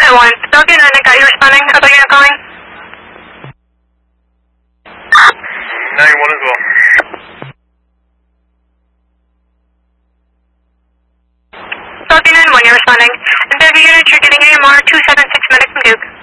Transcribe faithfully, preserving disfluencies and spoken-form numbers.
one. Falcon nine, I got you responding. How about you calling? nine one as well. Falcon nine one, you're responding. And Debbie unit, you're getting A M R two seven six medic from Duke.